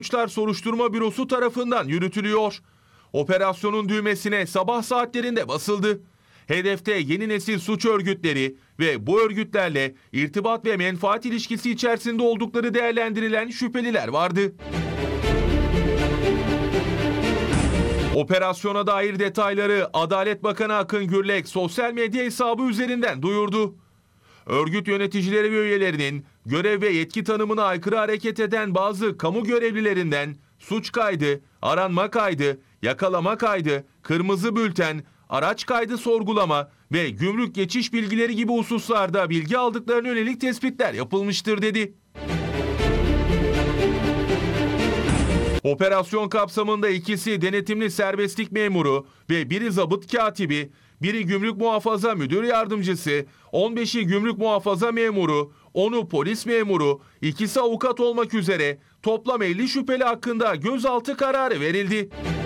Suçlar Soruşturma Bürosu tarafından yürütülüyor. Operasyonun düğmesine sabah saatlerinde basıldı. Hedefte yeni nesil suç örgütleri ve bu örgütlerle irtibat ve menfaat ilişkisi içerisinde oldukları değerlendirilen şüpheliler vardı. Operasyona dair detayları Adalet Bakanı Akın Gürlek sosyal medya hesabı üzerinden duyurdu. Örgüt yöneticileri ve üyelerinin görev ve yetki tanımına aykırı hareket eden bazı kamu görevlilerinden suç kaydı, aranma kaydı, yakalama kaydı, kırmızı bülten, araç kaydı sorgulama ve gümrük geçiş bilgileri gibi hususlarda bilgi aldıklarına yönelik tespitler yapılmıştır dedi. Operasyon kapsamında ikisi denetimli serbestlik memuru ve biri zabıt katibi, biri gümrük muhafaza müdür yardımcısı, 15'i gümrük muhafaza memuru, 10'u polis memuru, ikisi avukat olmak üzere toplam 50 şüpheli hakkında gözaltı kararı verildi.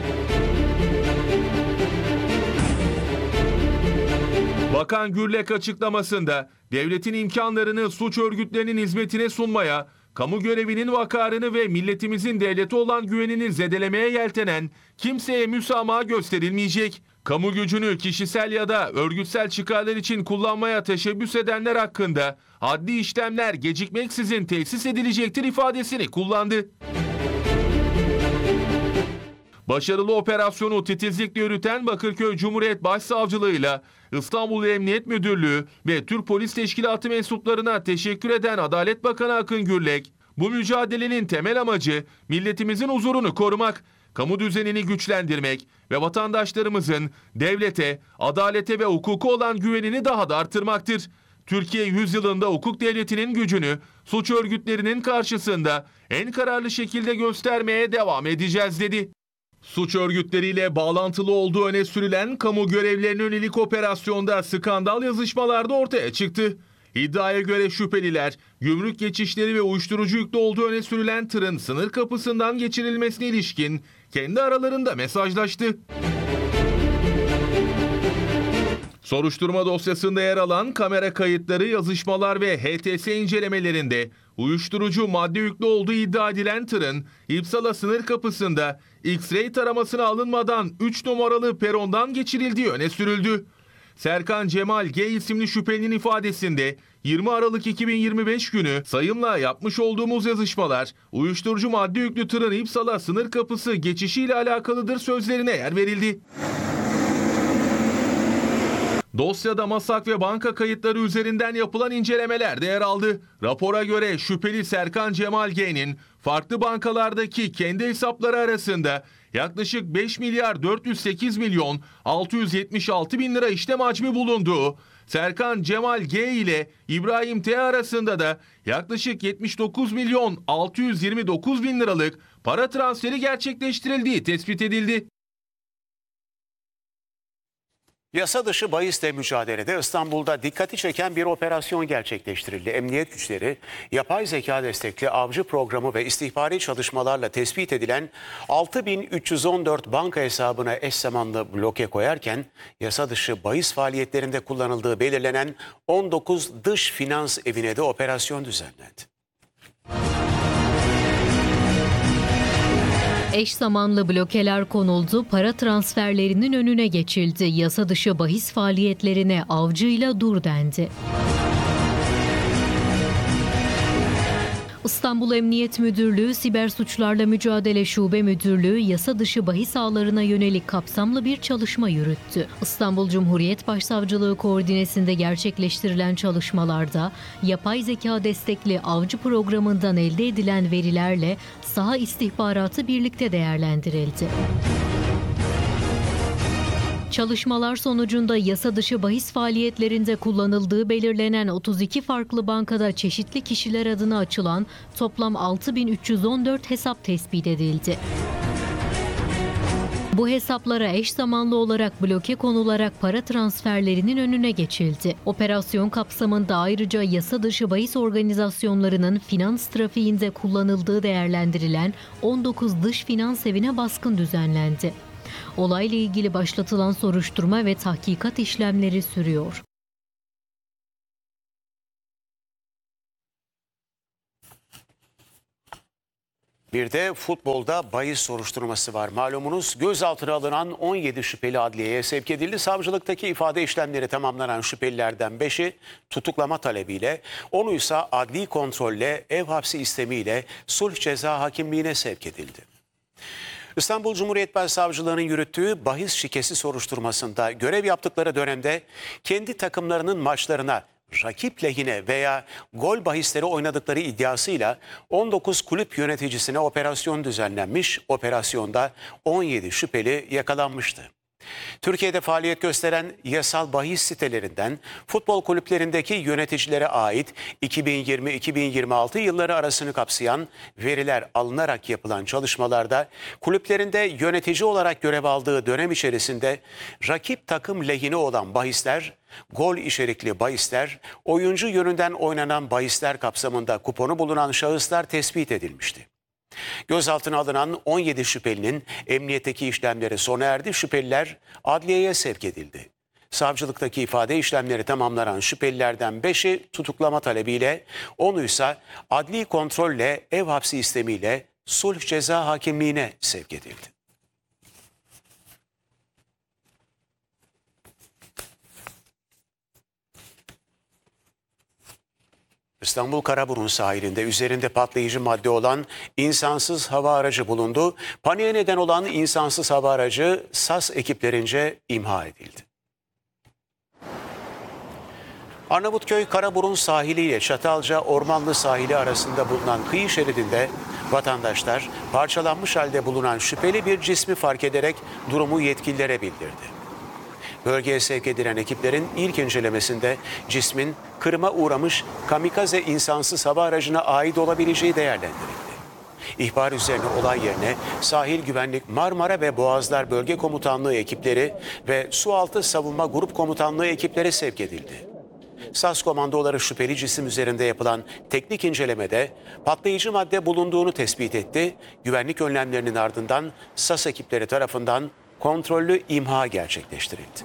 Bakan Gürlek açıklamasında devletin imkanlarını suç örgütlerinin hizmetine sunmaya, kamu görevinin vakarını ve milletimizin devlete olan güvenini zedelemeye yeltenen kimseye müsamaha gösterilmeyecek. Kamu gücünü kişisel ya da örgütsel çıkarlar için kullanmaya teşebbüs edenler hakkında adli işlemler gecikmeksizin tesis edilecektir ifadesini kullandı. Başarılı operasyonu titizlikle yürüten Bakırköy Cumhuriyet Başsavcılığı'yla İstanbul Emniyet Müdürlüğü ve Türk Polis Teşkilatı mensuplarına teşekkür eden Adalet Bakanı Akın Gürlek, bu mücadelenin temel amacı milletimizin huzurunu korumak, kamu düzenini güçlendirmek ve vatandaşlarımızın devlete, adalete ve hukuka olan güvenini daha da artırmaktır. Türkiye yüzyılında hukuk devletinin gücünü suç örgütlerinin karşısında en kararlı şekilde göstermeye devam edeceğiz dedi. Suç örgütleriyle bağlantılı olduğu öne sürülen kamu görevlilerine yönelik operasyonda skandal yazışmalar da ortaya çıktı. İddiaya göre şüpheliler, gümrük geçişleri ve uyuşturucu yüklü olduğu öne sürülen tırın sınır kapısından geçirilmesine ilişkin kendi aralarında mesajlaştı. Soruşturma dosyasında yer alan kamera kayıtları, yazışmalar ve HTS incelemelerinde uyuşturucu madde yüklü olduğu iddia edilen tırın İpsala sınır kapısında X-ray taramasına alınmadan 3 numaralı perondan geçirildiği öne sürüldü. Serkan Cemal G isimli şüphelinin ifadesinde 20 Aralık 2025 günü sayımla yapmış olduğumuz yazışmalar uyuşturucu madde yüklü tırın İpsala sınır kapısı geçişiyle alakalıdır sözlerine yer verildi. Dosyada masak ve banka kayıtları üzerinden yapılan incelemeler de yer aldı. Rapora göre şüpheli Serkan Cemal G'nin farklı bankalardaki kendi hesapları arasında yaklaşık 5 milyar 408 milyon 676 bin lira işlem hacmi bulunduğu, Serkan Cemal G ile İbrahim T arasında da yaklaşık 79 milyon 629 bin liralık para transferi gerçekleştirildiği tespit edildi. Yasa dışı bahisle mücadelede İstanbul'da dikkati çeken bir operasyon gerçekleştirildi. Emniyet güçleri yapay zeka destekli avcı programı ve istihbari çalışmalarla tespit edilen 6.314 banka hesabına eş zamanlı bloke koyarken yasa dışı bahis faaliyetlerinde kullanıldığı belirlenen 19 dış finans evine de operasyon düzenlendi. Eş zamanlı blokeler konuldu, para transferlerinin önüne geçildi. Yasa dışı bahis faaliyetlerine avcıyla dur dendi. İstanbul Emniyet Müdürlüğü Siber Suçlarla Mücadele Şube Müdürlüğü yasa dışı bahis ağlarına yönelik kapsamlı bir çalışma yürüttü. İstanbul Cumhuriyet Başsavcılığı koordinesinde gerçekleştirilen çalışmalarda yapay zeka destekli avcı programından elde edilen verilerle saha istihbaratı birlikte değerlendirildi. Çalışmalar sonucunda yasa dışı bahis faaliyetlerinde kullanıldığı belirlenen 32 farklı bankada çeşitli kişiler adına açılan toplam 6.314 hesap tespit edildi. Bu hesaplara eş zamanlı olarak bloke konularak para transferlerinin önüne geçildi. Operasyon kapsamında ayrıca yasa dışı bahis organizasyonlarının finans trafiğinde kullanıldığı değerlendirilen 19 dış finans evine baskın düzenlendi. Olayla ilgili başlatılan soruşturma ve tahkikat işlemleri sürüyor. Bir de futbolda bahis soruşturması var. Malumunuz gözaltına alınan 17 şüpheli adliyeye sevk edildi. Savcılıktaki ifade işlemleri tamamlanan şüphelilerden 5'i tutuklama talebiyle, 10'u ise adli kontrolle ev hapsi istemiyle sulh ceza hakimliğine sevk edildi. İstanbul Cumhuriyet Başsavcılığı'nın yürüttüğü bahis şikesi soruşturmasında görev yaptıkları dönemde kendi takımlarının maçlarına rakip lehine veya gol bahisleri oynadıkları iddiasıyla 19 kulüp yöneticisine operasyon düzenlenmiş. Operasyonda 17 şüpheli yakalanmıştı. Türkiye'de faaliyet gösteren yasal bahis sitelerinden futbol kulüplerindeki yöneticilere ait 2020-2026 yılları arasını kapsayan veriler alınarak yapılan çalışmalarda kulüplerinde yönetici olarak görev aldığı dönem içerisinde rakip takım lehine olan bahisler, gol içerikli bahisler, oyuncu yönünden oynanan bahisler kapsamında kuponu bulunan şahıslar tespit edilmişti. Gözaltına alınan 17 şüphelinin emniyetteki işlemleri sona erdi. Şüpheliler adliyeye sevk edildi. Savcılıktaki ifade işlemleri tamamlanan şüphelilerden 5'i tutuklama talebiyle, 10'u ise adli kontrolle ev hapsi istemiyle sulh ceza hakimliğine sevk edildi. İstanbul Karaburun sahilinde üzerinde patlayıcı madde olan insansız hava aracı bulundu. Paniğe neden olan insansız hava aracı SAS ekiplerince imha edildi. Arnavutköy Karaburun sahili ile Çatalca Ormanlı sahili arasında bulunan kıyı şeridinde vatandaşlar parçalanmış halde bulunan şüpheli bir cismi fark ederek durumu yetkililere bildirdi. Bölgeye sevk edilen ekiplerin ilk incelemesinde cismin kırıma uğramış kamikaze insansız hava aracına ait olabileceği değerlendirildi. İhbar üzerine olay yerine Sahil Güvenlik Marmara ve Boğazlar Bölge Komutanlığı ekipleri ve Sualtı Savunma Grup Komutanlığı ekipleri sevk edildi. SAS komandoları şüpheli cisim üzerinde yapılan teknik incelemede patlayıcı madde bulunduğunu tespit etti. Güvenlik önlemlerinin ardından SAS ekipleri tarafından kontrollü imha gerçekleştirildi.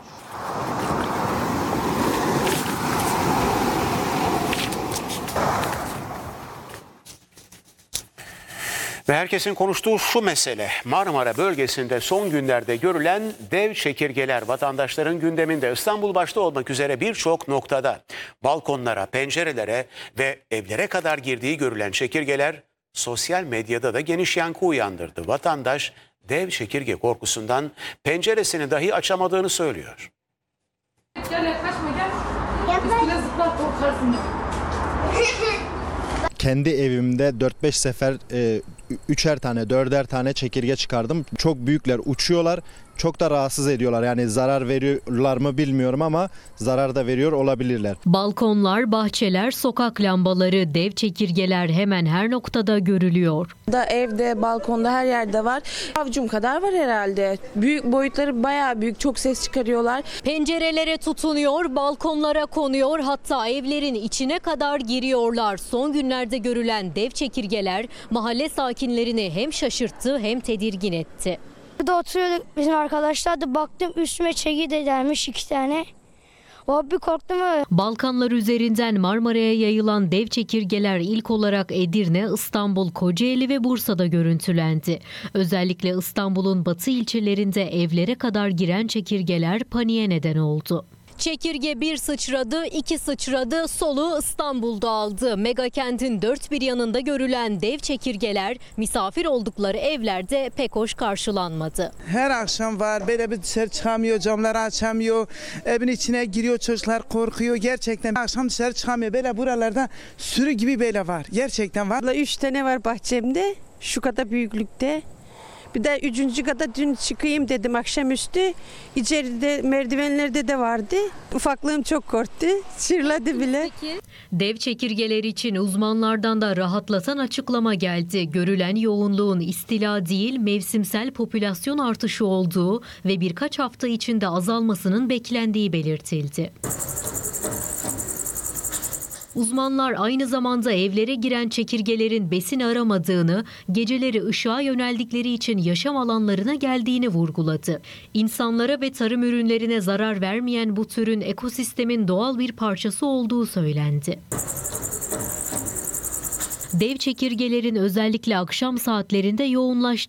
Ve herkesin konuştuğu şu mesele, Marmara bölgesinde son günlerde görülen dev çekirgeler vatandaşların gündeminde. İstanbul başta olmak üzere birçok noktada balkonlara, pencerelere ve evlere kadar girdiği görülen çekirgeler sosyal medyada da geniş yankı uyandırdı. Vatandaş dev çekirge korkusundan penceresini dahi açamadığını söylüyor. Gel yaklaşma gel. Üstüne zıplar korkarsın. Kendi evimde 4-5 sefer 3'er tane 4'er tane çekirge çıkardım. Çok büyükler, uçuyorlar. Çok da rahatsız ediyorlar. Yani zarar veriyorlar mı bilmiyorum ama zarar da veriyor olabilirler. Balkonlar, bahçeler, sokak lambaları, dev çekirgeler hemen her noktada görülüyor. Evde, balkonda her yerde var. Avucum kadar var herhalde. Büyük boyutları bayağı büyük. Çok ses çıkarıyorlar. Pencerelere tutunuyor, balkonlara konuyor, hatta evlerin içine kadar giriyorlar. Son günlerde görülen dev çekirgeler mahalle sakinlerini hem şaşırttı hem tedirgin etti. Burada oturuyorduk bizim arkadaşlar da baktım üstüme çekirge gelmiş 2 tane. Bir korktum öyle. Balkanlar üzerinden Marmara'ya yayılan dev çekirgeler ilk olarak Edirne, İstanbul, Kocaeli ve Bursa'da görüntülendi. Özellikle İstanbul'un batı ilçelerinde evlere kadar giren çekirgeler paniğe neden oldu. Çekirge bir sıçradı, 2 sıçradı, soluğu İstanbul'da aldı. Megakentin dört bir yanında görülen dev çekirgeler misafir oldukları evlerde pek hoş karşılanmadı. Her akşam var, böyle bir dışarı çıkamıyor, camları açamıyor, evin içine giriyor, çocuklar korkuyor. Gerçekten akşam dışarı çıkamıyor. Böyle buralarda sürü gibi böyle var. Gerçekten var. 3 tane var bahçemde, şu kadar büyüklükte. Bir de 3. kata dün çıkayım dedim akşamüstü. İçeride merdivenlerde de vardı. Ufaklığım çok korktu. Çırladı bile. Dev çekirgeler için uzmanlardan da rahatlatan açıklama geldi. Görülen yoğunluğun istila değil mevsimsel popülasyon artışı olduğu ve birkaç hafta içinde azalmasının beklendiği belirtildi. Uzmanlar aynı zamanda evlere giren çekirgelerin besin aramadığını, geceleri ışığa yöneldikleri için yaşam alanlarına geldiğini vurguladı. İnsanlara ve tarım ürünlerine zarar vermeyen bu türün ekosistemin doğal bir parçası olduğu söylendi. Dev çekirgelerin özellikle akşam saatlerinde yoğunlaştığı